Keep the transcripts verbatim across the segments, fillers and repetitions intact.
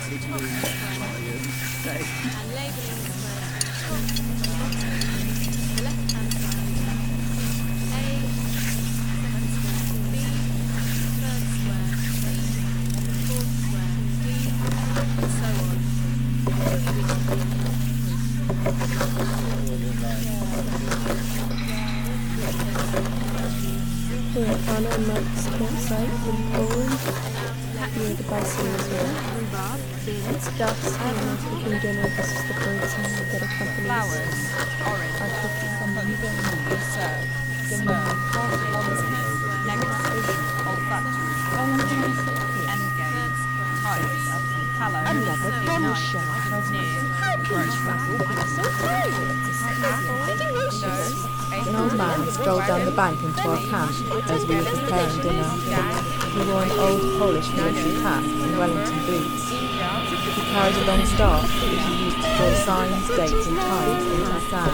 and labelling the square at the top, the left-hand side, A, second square, B, third square, C, fourth square, D, and so on. We're at Anna and Mike's campsite in Poland, near the bison as well. It's dusk, and as we can general, this is the bird sound that accompanies Flowers, orange, our cooking. serve, sperm, negative, olfactory, endgame, height, tallow, Another bombshell. near, How can you travel be so tired? Did you know she was? An old man strolled down the bank into our camp as we were preparing dinner. He wore an old Polish military hat and Wellington boots. He carried a long staff which he used to draw signs, dates and times into the sand.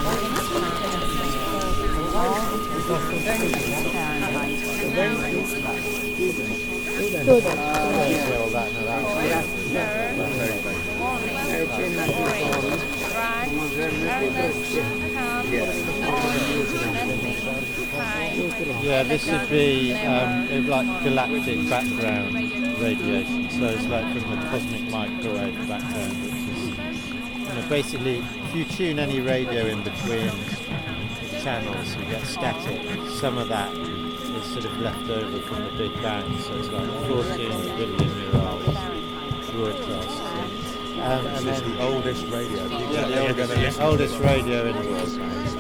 Yeah, this would be um, like galactic background radiation, so it's like from the cosmic microwave background, which is, you know, basically if you tune any radio in between channels, you get static. Some of that is sort of left over from the Big Bang, so it's like fourteen billion year old broadcast. Um, and It's then the oldest radio. yeah, the oldest, oldest radio in the world.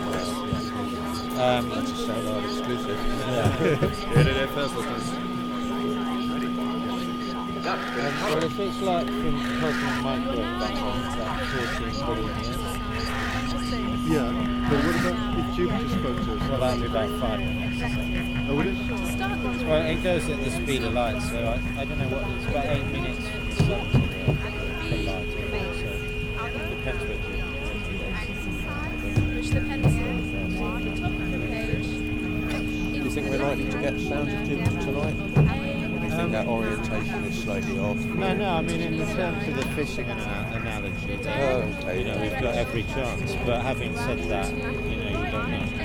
Um, That's a sound exclusive. yeah. Heard it there first, listeners. Um, well, if it's like from cosmic microwave background, it's like fourteen billion years. Yeah, but what about if Jupiter spoke to us? Well, that'd be about five minutes. Oh, would it? Well, it goes at the speed of light, so I, I don't know what, it's about eight minutes from the sun to the, the light, so it depends where you Push the pencil to the top of the page. Do you think we're likely to get sounds of Jupiter tonight? Or do you think that orientation is slightly off? No, no, I mean, in terms of the fishing ana- analogy, then, Oh, okay. you know, we've got every chance, but having said that, you know, you don't know.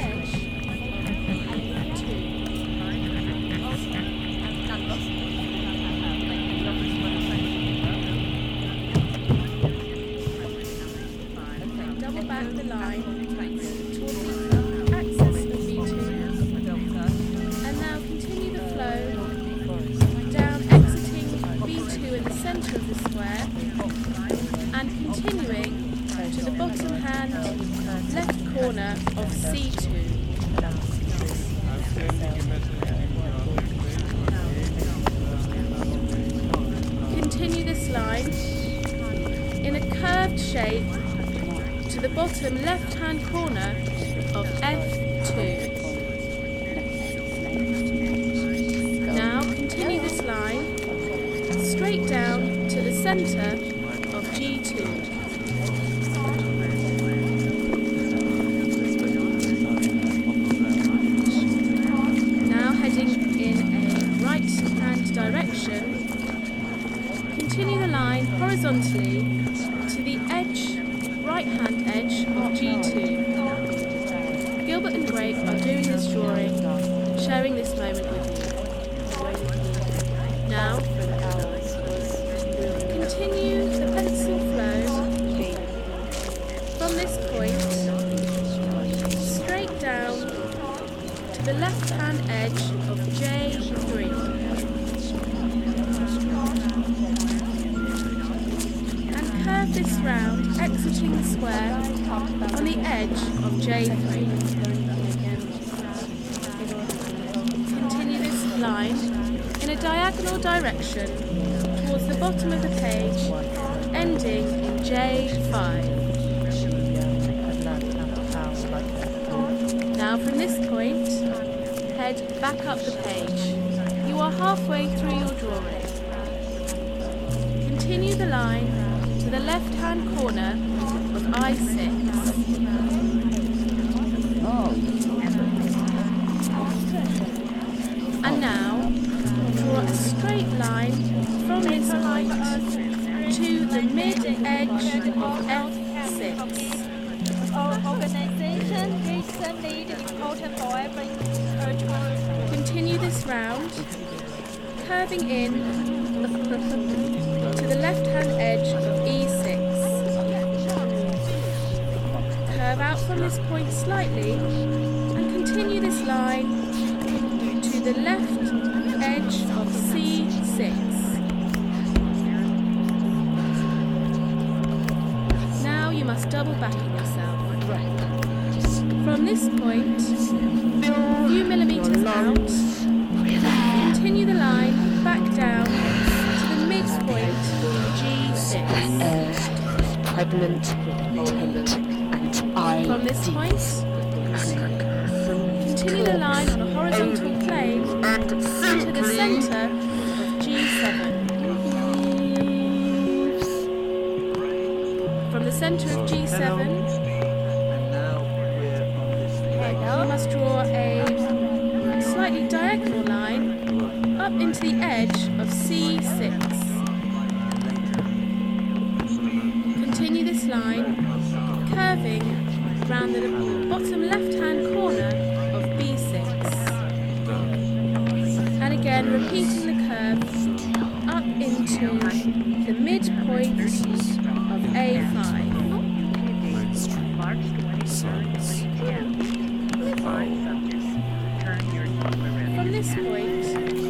Double back the line toward the axis of B two. And now continue the flow down, exiting B two in the centre of the square and continuing to the bottom hand left corner of C two. Continue this line in a curved shape to the bottom left-hand corner of F two. Now continue this line straight down to the centre of G two. Now heading in a right-hand direction, continue the line horizontally to the edge, right-hand edge of G two. Gilbert and Grape are doing this drawing, sharing this moment with you. Now, continue the pencil flow from this point straight down to the left-hand edge of J three. Curve this round, exiting the square on the edge of J three. Continue this line in a diagonal direction towards the bottom of the page, ending in J five. Now from this point, head back up the page. You are halfway through your drawing. Continue the line to the left-hand corner of I six. And now, draw a straight line from this point to the mid-edge of F six. Organization recently important for every cultural. Continue this round, curving in to the left-hand edge of E six. Curve out from this point slightly and continue this line to the left edge of C six. Now you must double back in yourself. From this point, a few millimetres out, continue the line back down to the midpoint G six. Pregnant, I From this point, continue the line on a horizontal plane to the centre of G seven. From the centre of G seven, you must draw a slightly diagonal line up into the edge of C six. Continue this line, curving round the bottom left-hand corner of B six. And again, repeating the curve up into the midpoint of A five. From this point,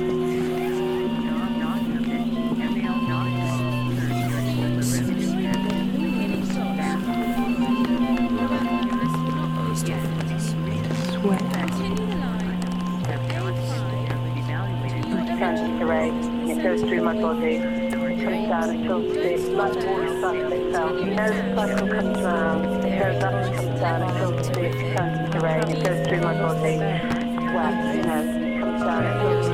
It goes through my body, comes down until it's like the water cycle itself. You know the cycle comes round, it goes up and comes down until it turns into rain. It goes through my body, sweat, you know, comes down until it's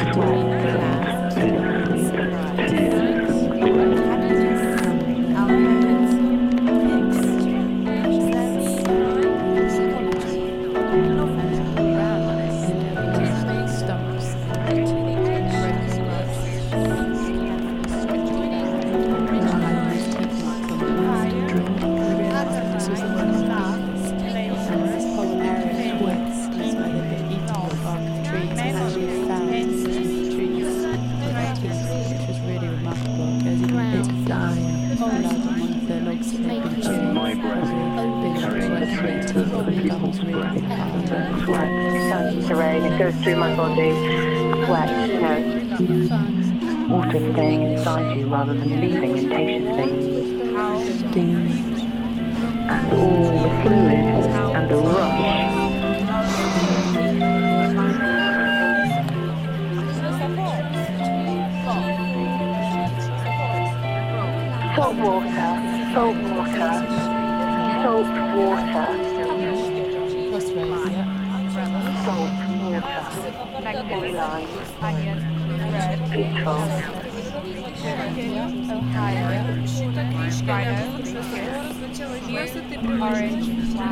it goes through my body, sweat, you know, water staying inside you rather than leaving and tasting steam and all the fluid and the rush. Salt water, salt water, salt water. Salt water, Magnolia line, petrol, Ohio, orange,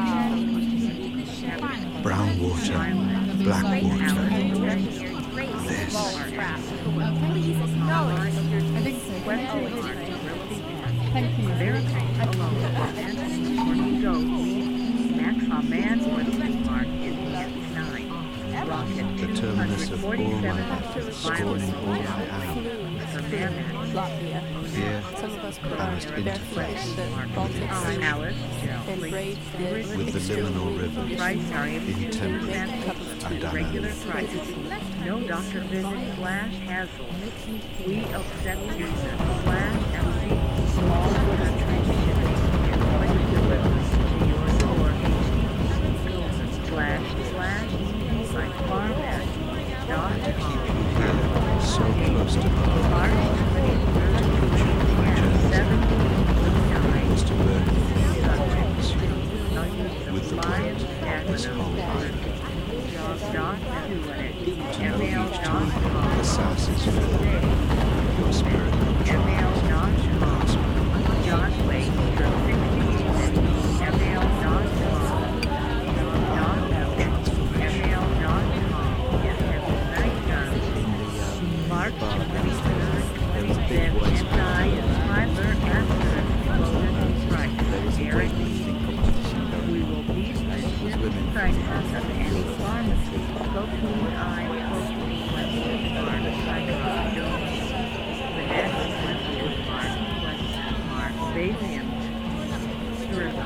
brown water, black water. This. Thank you. The terminus of all my efforts, scorning all I am. Here, I must interface with the liminal rivers, intemperate and dynamic. No doctor visit slash Hazel. We upset users slash M C. Small country shipping invoice delivered to your door. Slash slash like farmers dot com. So close to home, to put you on my journey, was to burn with the blood this whole life. To know each time the sass is filled, your spirit trials.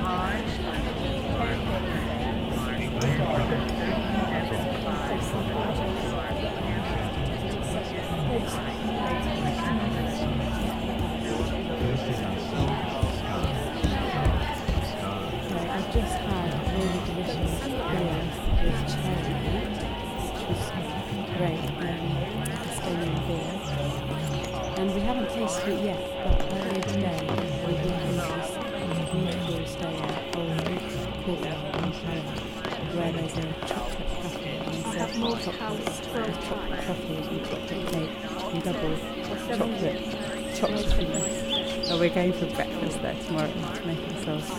I've just had a really delicious beer with cherry, which was great, um, Estonian beer. And we haven't tasted it yet, but earlier today we walked into this beautiful Estonian old courtyard in Tallinn, where there's a chocolate cafe and they serve hot chocolates with chocolate truffles and chocolate cake and double chocolate chocolate. Oh, we're going for breakfast there tomorrow to make ourselves